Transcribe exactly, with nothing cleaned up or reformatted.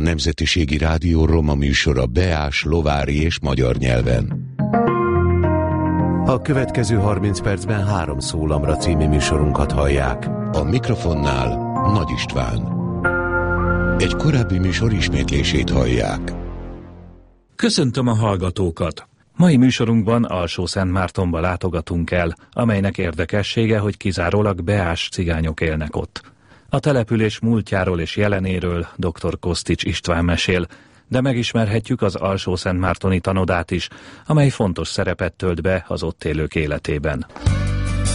Nemzetiségi Rádió roma műsora beás, lovári és magyar nyelven. A következő harminc percben Három szólamra című műsorunkat hallják. A mikrofonnál Nagy István. Egy korábbi műsor ismétlését hallják. Köszöntöm a hallgatókat! Mai műsorunkban Alsó-Szentmártonba látogatunk el, amelynek érdekessége, hogy kizárólag beás cigányok élnek ott. A település múltjáról és jelenéről dr. Kosztics István mesél, de megismerhetjük az Alsó-Szentmártoni tanodát is, amely fontos szerepet tölt be az ott élők életében.